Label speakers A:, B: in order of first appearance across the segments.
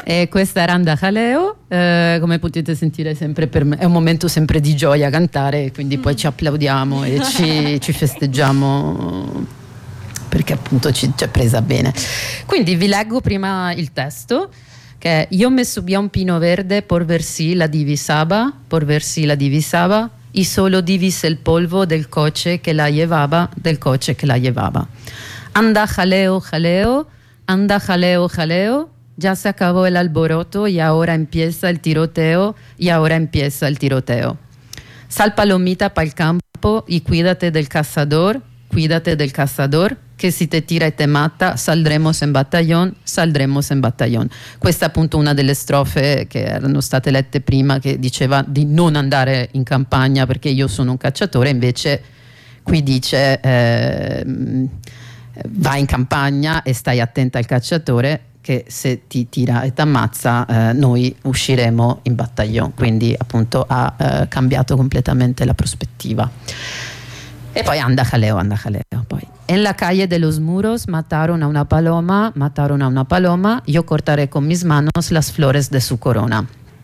A: E questa era Anda Jaleo, come potete sentire sempre per me è un momento sempre di gioia cantare, quindi poi ci applaudiamo e ci festeggiamo perché appunto ci è presa bene. Quindi vi leggo prima il testo che è: Io me subí a un pino verde por ver si la divisaba, y solo divise el polvo del coche que la llevaba, Anda jaleo, jaleo, anda jaleo, jaleo, ya se acabó el alboroto y ahora empieza el tiroteo, Sal palomita pa'l campo y cuídate del cazador, que si te tira e te mata, saldremos en battaglion. Questa è appunto una delle strofe che erano state lette prima, che diceva di non andare in campagna perché io sono un cacciatore, invece qui dice vai in campagna e stai attenta al cacciatore, che se ti tira e ti ammazza noi usciremo in battaglione. Quindi appunto ha cambiato completamente la prospettiva. E poi anda jaleo poi. En la calle de los muros mataron a una paloma, yo cortaré con mis manos las flores de su corona.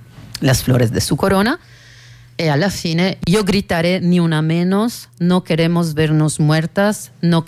A: E alla fine yo gritaré ni una menos, no queremos vernos muerta,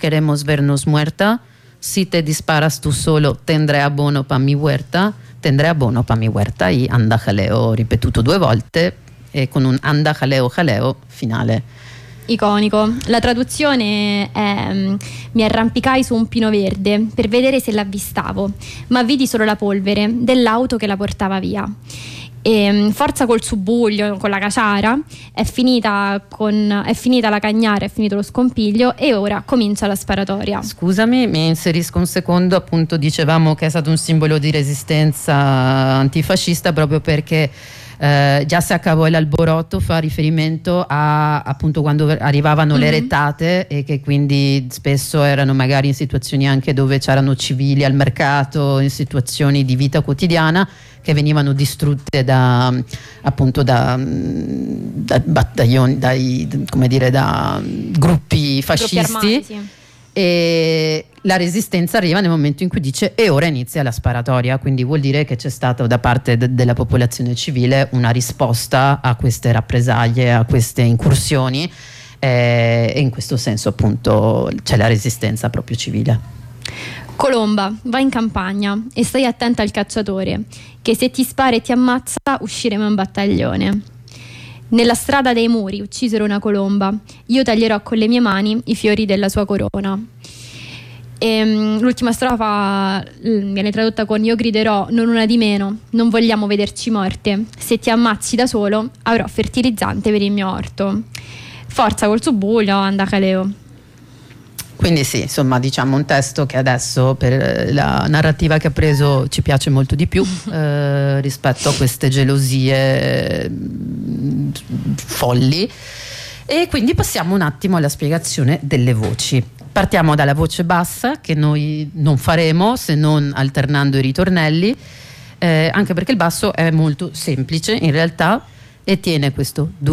A: si te disparas tú solo tendré abono pa mi huerta, y anda jaleo ripetuto 2 volte e con un anda jaleo finale.
B: Iconico. La traduzione è: mi arrampicai su un pino verde per vedere se l'avvistavo, ma vidi solo la polvere dell'auto che la portava via. E forza col subbuglio, con la caciara, è finita la cagnara, è finito lo scompiglio e ora comincia la sparatoria.
A: Scusami, mi inserisco un secondo. Appunto dicevamo che è stato un simbolo di resistenza antifascista proprio perché già se acabò l'alborotto fa riferimento a appunto quando arrivavano le rettate, e che quindi spesso erano magari in situazioni anche dove c'erano civili al mercato, in situazioni di vita quotidiana, che venivano distrutte da battaglioni, da gruppi fascisti,
B: armati, sì.
A: E la resistenza arriva nel momento in cui dice e ora inizia la sparatoria, quindi vuol dire che c'è stata da parte della popolazione civile una risposta a queste rappresaglie, a queste incursioni, e in questo senso appunto c'è la resistenza proprio civile.
B: Colomba, vai in campagna e stai attenta al cacciatore, che se ti spara e ti ammazza usciremo in battaglione. Nella strada dei muri uccisero una colomba, io taglierò con le mie mani i fiori della sua corona. L'ultima strofa viene tradotta con: io griderò, non una di meno, non vogliamo vederci morte, se ti ammazzi da solo avrò fertilizzante per il mio orto. Forza col subbuglio, anda caleo.
A: Quindi sì, insomma, diciamo un testo che adesso per la narrativa che ha preso ci piace molto di più rispetto a queste gelosie folli. E quindi passiamo un attimo alla spiegazione delle voci. Partiamo dalla voce bassa, che noi non faremo se non alternando i ritornelli, anche perché il basso è molto semplice in realtà e tiene questo do